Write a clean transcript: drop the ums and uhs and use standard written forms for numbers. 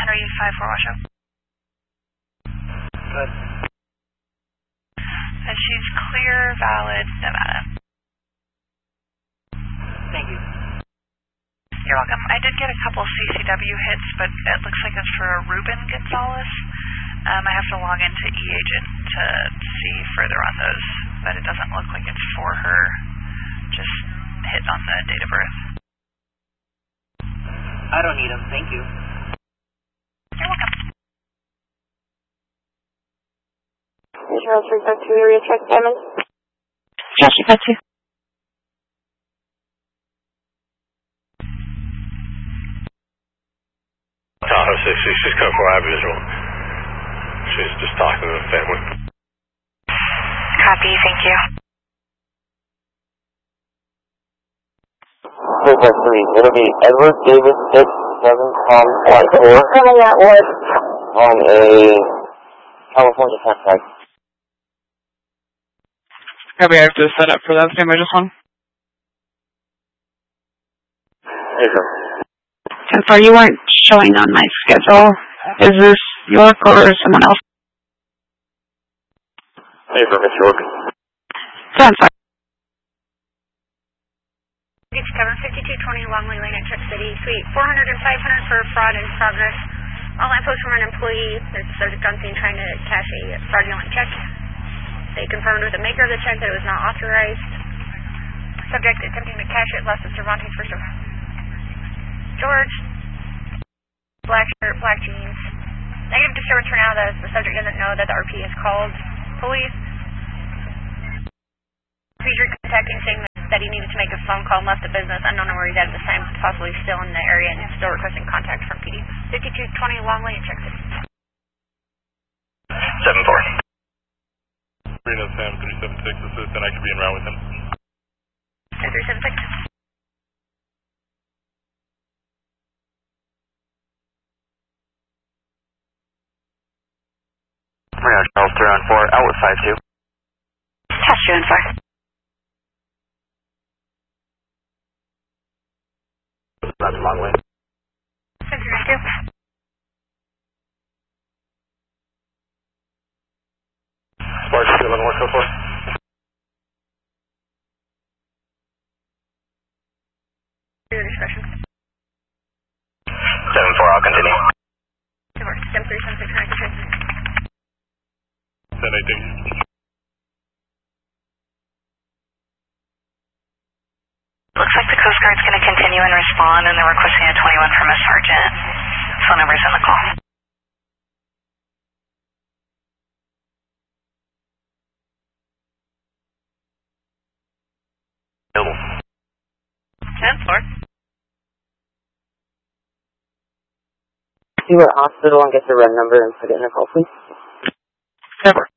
are you 5-4 Washoe? Good. She's clear, valid, Nevada. Thank you. You're welcome. I did get a couple CCW hits, but it looks like it's for Ruben Gonzalez. I have to log into eAgent to see further on those, but it doesn't look like it's for her. Just hit on the date of birth. I don't need them, thank you. You're welcome. Charles 352 area check Diamond. Charles 352. Tahoe 60, she's coming for our visual. She's just talking to the family. Copy, thank you. 353, it'll be Edward Davis 6, 7, Tom 54. Coming at what? On a California tag. Copy, I have to set up for that. Stand by just one. Hey, sir. So far, you weren't showing on my schedule. Is this York or someone else? Hey, sir, Miss York. Sounds fine. Beach cover 5220 Longley Lane at Truck City, Suite 400 and 500 for fraud in progress. All infos from an employee. There's a subject on scene trying to cash a fraudulent check. They confirmed with the maker of the check that it was not authorized. Subject attempting to cash it, less than Cervantes for sure. George, black shirt, black jeans. Negative disturbance for now. The subject doesn't know that the RP has called police. He's contacting saying that he needed to make a phone call and left the business. Unknown where he's at the time, possibly still in the area and still requesting contact from PD. 5220 Longley and Check City. 7-4. Reno Sam 376 assistant, I could be en route with him. 376. Reno Charles 314, out with 52. Test 2 and 4. That's Longley. 632. Spark 211, what's up for? Your discretion. 7-4, I'll continue. Divorce, 73769. 10-8, thank you. Looks like the Coast Guard's going to continue and respond, and they're requesting a 21 from a sergeant. Phone number's in the call. Available. 10-4. See what hospital and get the red number and put it in the call, please. Never.